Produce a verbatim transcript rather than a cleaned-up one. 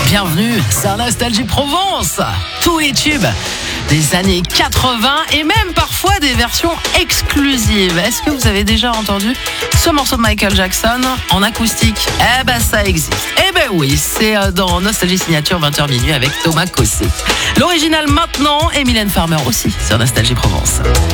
Bienvenue sur Nostalgie Provence. Tous les tubes des années quatre-vingts et même parfois des versions exclusives. Est-ce que vous avez déjà entendu ce morceau de Michael Jackson en acoustique? Eh ben ça existe. Eh ben oui, c'est dans Nostalgie Signature vingt heures minuit avec Thomas Cossé. L'original maintenant et Mylène Farmer aussi sur Nostalgie Provence.